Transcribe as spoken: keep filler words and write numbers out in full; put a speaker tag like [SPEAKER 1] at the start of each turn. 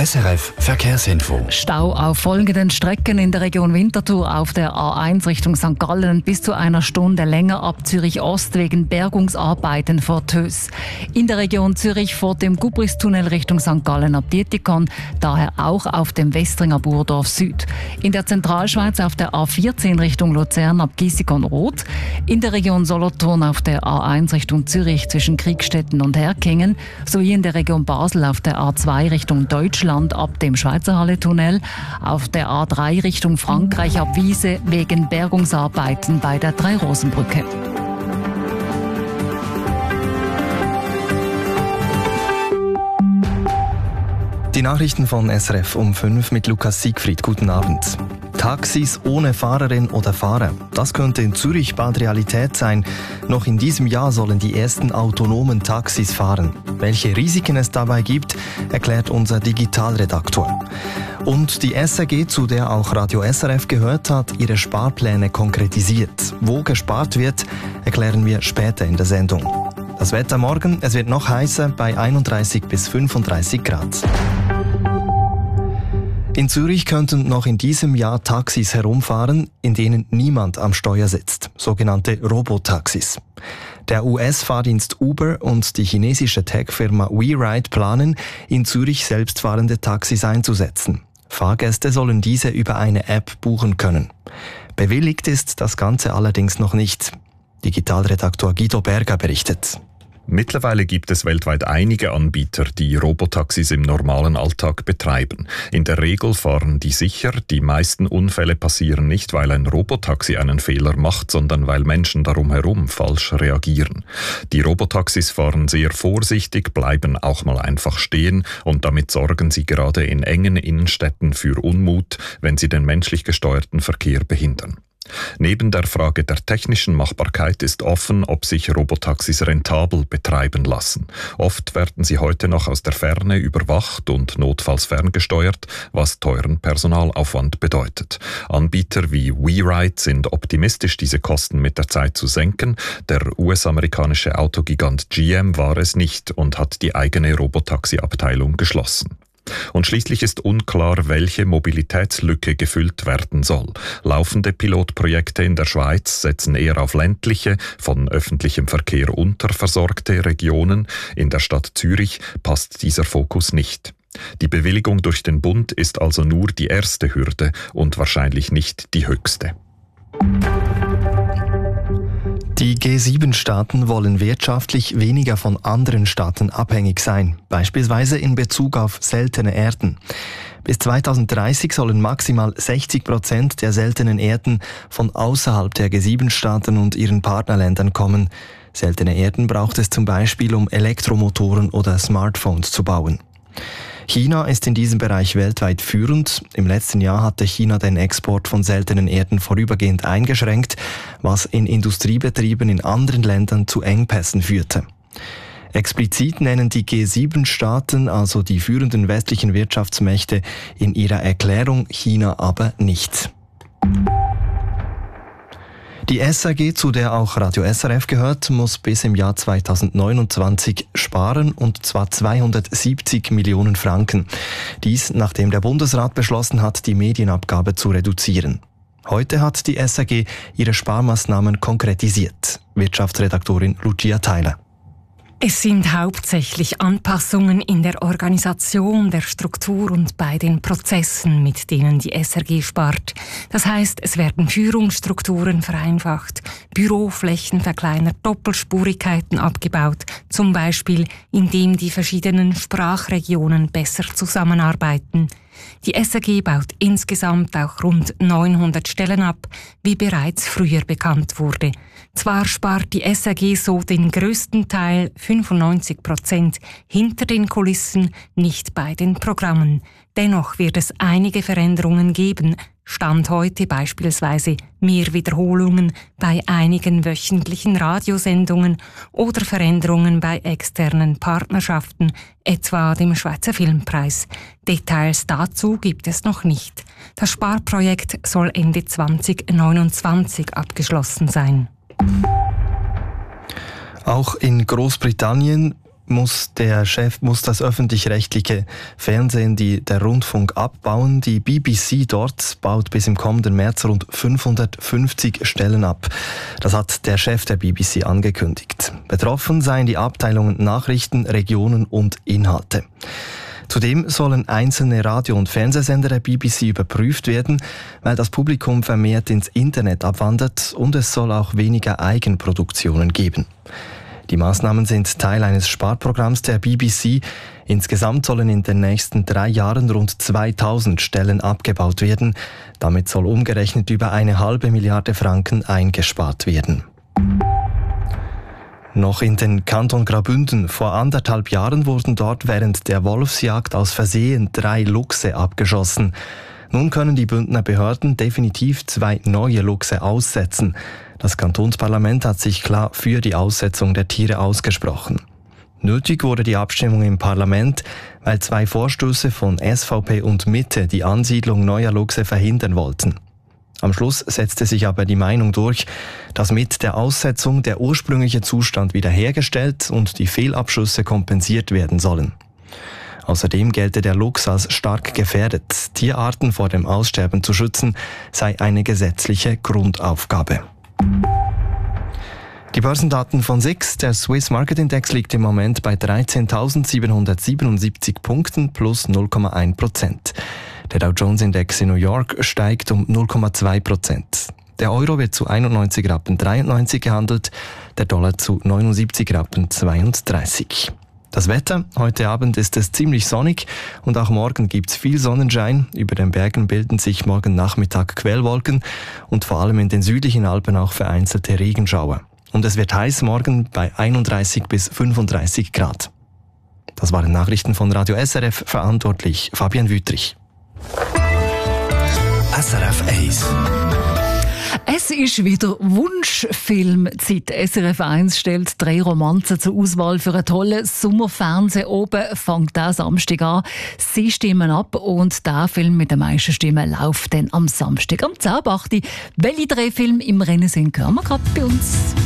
[SPEAKER 1] S R F Verkehrsinfo.
[SPEAKER 2] Stau auf folgenden Strecken in der Region Winterthur auf der A eins Richtung Sankt Gallen bis zu einer Stunde länger ab Zürich Ost wegen Bergungsarbeiten vor Tös. In der Region Zürich vor dem Gubristunnel Richtung Sankt Gallen ab Dietikon, daher auch auf dem Westringer Burdorf Süd. In der Zentralschweiz auf der A vierzehn Richtung Luzern ab Giessikon Rot. In der Region Solothurn auf der A eins Richtung Zürich zwischen Kriegstetten und Herkingen sowie in der Region Basel auf der A zwei Richtung Deutschland ab dem Schweizerhalle-Tunnel, auf der A drei Richtung Frankreich ab Wiese wegen Bergungsarbeiten bei der Drei-Rosen-Brücke.
[SPEAKER 3] Die Nachrichten von S R F um fünf mit Lukas Siegfried. Guten Abend. Taxis ohne Fahrerin oder Fahrer. Das könnte in Zürich bald Realität sein. Noch in diesem Jahr sollen die ersten autonomen Taxis fahren. Welche Risiken es dabei gibt, erklärt unser Digitalredaktor. Und die S R G, zu der auch Radio S R F gehört, hat ihre Sparpläne konkretisiert. Wo gespart wird, erklären wir später in der Sendung. Das Wetter morgen, es wird noch heißer bei einunddreißig bis fünfunddreißig Grad. In Zürich könnten noch in diesem Jahr Taxis herumfahren, in denen niemand am Steuer sitzt, sogenannte Robotaxis. Der U S-Fahrdienst Uber und die chinesische Tech-Firma WeRide planen, in Zürich selbstfahrende Taxis einzusetzen. Fahrgäste sollen diese über eine App buchen können. Bewilligt ist das Ganze allerdings noch nicht. Digitalredaktor Guido Berger berichtet.
[SPEAKER 4] Mittlerweile gibt es weltweit einige Anbieter, die Robotaxis im normalen Alltag betreiben. In der Regel fahren die sicher. Die meisten Unfälle passieren nicht, weil ein Robotaxi einen Fehler macht, sondern weil Menschen darum herum falsch reagieren. Die Robotaxis fahren sehr vorsichtig, bleiben auch mal einfach stehen und damit sorgen sie gerade in engen Innenstädten für Unmut, wenn sie den menschlich gesteuerten Verkehr behindern. Neben der Frage der technischen Machbarkeit ist offen, ob sich Robotaxis rentabel betreiben lassen. Oft werden sie heute noch aus der Ferne überwacht und notfalls ferngesteuert, was teuren Personalaufwand bedeutet. Anbieter wie WeRide sind optimistisch, diese Kosten mit der Zeit zu senken. Der U S-amerikanische Autogigant G M war es nicht und hat die eigene Robotaxi-Abteilung geschlossen. Und schließlich ist unklar, welche Mobilitätslücke gefüllt werden soll. Laufende Pilotprojekte in der Schweiz setzen eher auf ländliche, von öffentlichem Verkehr unterversorgte Regionen. In der Stadt Zürich passt dieser Fokus nicht. Die Bewilligung durch den Bund ist also nur die erste Hürde und wahrscheinlich nicht die höchste.
[SPEAKER 3] Die G sieben Staaten wollen wirtschaftlich weniger von anderen Staaten abhängig sein, beispielsweise in Bezug auf seltene Erden. Bis zweitausenddreißig sollen maximal sechzig Prozent der seltenen Erden von außerhalb der G sieben Staaten und ihren Partnerländern kommen. Seltene Erden braucht es zum Beispiel, um Elektromotoren oder Smartphones zu bauen. China ist in diesem Bereich weltweit führend. Im letzten Jahr hatte China den Export von seltenen Erden vorübergehend eingeschränkt, was in Industriebetrieben in anderen Ländern zu Engpässen führte. Explizit nennen die G sieben Staaten, also die führenden westlichen Wirtschaftsmächte, in ihrer Erklärung China aber nicht. Die S R G, zu der auch Radio S R F gehört, muss bis im Jahr zweitausendneunundzwanzig sparen, und zwar zweihundertsiebzig Millionen Franken. Dies, nachdem der Bundesrat beschlossen hat, die Medienabgabe zu reduzieren. Heute hat die S R G ihre Sparmaßnahmen konkretisiert. Wirtschaftsredaktorin Lucia Theiler.
[SPEAKER 5] Es sind hauptsächlich Anpassungen in der Organisation, der Struktur und bei den Prozessen, mit denen die S R G spart. Das heißt, es werden Führungsstrukturen vereinfacht, Büroflächen verkleinert, Doppelspurigkeiten abgebaut, zum Beispiel indem die verschiedenen Sprachregionen besser zusammenarbeiten. Die S R G baut insgesamt auch rund neunhundert Stellen ab, wie bereits früher bekannt wurde. Zwar spart die S R G so den größten Teil, fünfundneunzig Prozent, hinter den Kulissen, nicht bei den Programmen. Dennoch wird es einige Veränderungen geben. Stand heute beispielsweise mehr Wiederholungen bei einigen wöchentlichen Radiosendungen oder Veränderungen bei externen Partnerschaften, etwa dem Schweizer Filmpreis. Details dazu gibt es noch nicht. Das Sparprojekt soll Ende zweitausendneunundzwanzig abgeschlossen sein.
[SPEAKER 3] Auch in Großbritannien muss der Chef muss das öffentlich-rechtliche Fernsehen, die, der Rundfunk abbauen. Die B B C dort baut bis im kommenden März rund fünfhundertfünfzig Stellen ab. Das hat der Chef der B B C angekündigt. Betroffen seien die Abteilungen Nachrichten, Regionen und Inhalte. Zudem sollen einzelne Radio- und Fernsehsender der B B C überprüft werden, weil das Publikum vermehrt ins Internet abwandert und es soll auch weniger Eigenproduktionen geben. Die Maßnahmen sind Teil eines Sparprogramms der B B C. Insgesamt sollen in den nächsten drei Jahren rund zweitausend Stellen abgebaut werden. Damit soll umgerechnet über eine halbe Milliarde Franken eingespart werden. Noch in den Kanton Graubünden. Vor anderthalb Jahren wurden dort während der Wolfsjagd aus Versehen drei Luchse abgeschossen. Nun können die Bündner Behörden definitiv zwei neue Luchse aussetzen. Das Kantonsparlament hat sich klar für die Aussetzung der Tiere ausgesprochen. Nötig wurde die Abstimmung im Parlament, weil zwei Vorstöße von S V P und Mitte die Ansiedlung neuer Luchse verhindern wollten. Am Schluss setzte sich aber die Meinung durch, dass mit der Aussetzung der ursprüngliche Zustand wiederhergestellt und die Fehlabschüsse kompensiert werden sollen. Außerdem gelte der Luchs als stark gefährdet. Tierarten vor dem Aussterben zu schützen, sei eine gesetzliche Grundaufgabe. Die Börsendaten von S I X. Der Swiss Market Index liegt im Moment bei dreizehntausendsiebenhundertsiebenundsiebzig Punkten plus null Komma eins Prozent. Der Dow Jones Index in New York steigt um null Komma zwei Prozent. Der Euro wird zu einundneunzig Rappen dreiundneunzig gehandelt, der Dollar zu neunundsiebzig Rappen zweiunddreißig. Das Wetter: Heute Abend ist es ziemlich sonnig und auch morgen gibt's viel Sonnenschein. Über den Bergen bilden sich morgen Nachmittag Quellwolken und vor allem in den südlichen Alpen auch vereinzelte Regenschauer. Und es wird heiß morgen bei einunddreißig bis fünfunddreißig Grad. Das waren Nachrichten von Radio S R F, verantwortlich Fabian Wüttrich.
[SPEAKER 1] S R F eins.
[SPEAKER 2] Es ist wieder Wunschfilmzeit. S R F eins stellt drei Romanzen zur Auswahl für einen tollen Sommerfernsehen. Oben fängt der Samstag an. Sie stimmen ab und der Film mit den meisten Stimmen läuft dann am Samstag am zehn Uhr acht. Welche drei Filme im Rennen sind, hören wir gerade bei uns.